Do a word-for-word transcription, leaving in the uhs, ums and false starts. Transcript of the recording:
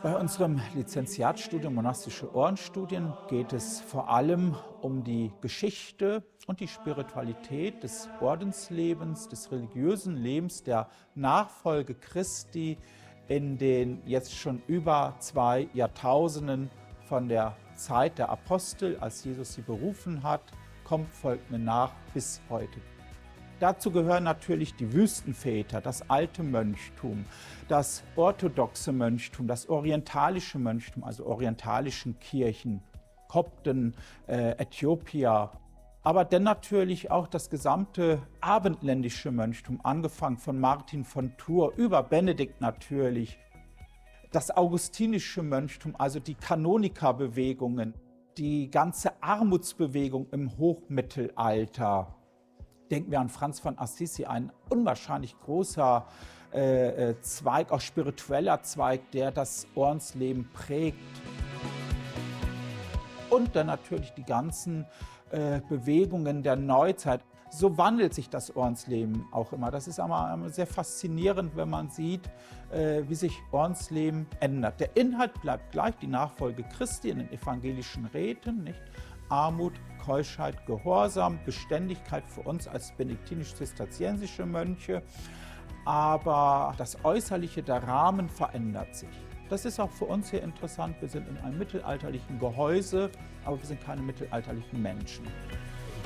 Bei unserem Lizenziatstudium Monastische Ordensstudien geht es vor allem um die Geschichte und die Spiritualität des Ordenslebens, des religiösen Lebens, der Nachfolge Christi in den jetzt schon über zwei Jahrtausenden von der Zeit der Apostel, als Jesus sie berufen hat, kommt, folgt mir nach, bis heute. Dazu gehören natürlich die Wüstenväter, das alte Mönchtum, das orthodoxe Mönchtum, das orientalische Mönchtum, also orientalischen Kirchen, Kopten, äh, Äthiopier, aber dann natürlich auch das gesamte abendländische Mönchtum, angefangen von Martin von Tours über Benedikt natürlich, das augustinische Mönchtum, also die Kanonikerbewegungen, die ganze Armutsbewegung im Hochmittelalter. Denken wir an Franz von Assisi, ein unwahrscheinlich großer äh, Zweig, auch spiritueller Zweig, der das Ordensleben prägt. Und dann natürlich die ganzen äh, Bewegungen der Neuzeit. So wandelt sich das Ordensleben auch immer. Das ist aber sehr faszinierend, wenn man sieht, äh, wie sich Ordensleben ändert. Der Inhalt bleibt gleich, die Nachfolge Christi in den evangelischen Räten, nicht? Armut, Keuschheit, Gehorsam, Beständigkeit für uns als benediktinisch-zisterziensische Mönche. Aber das Äußerliche, der Rahmen verändert sich. Das ist auch für uns hier interessant. Wir sind in einem mittelalterlichen Gehäuse, aber wir sind keine mittelalterlichen Menschen.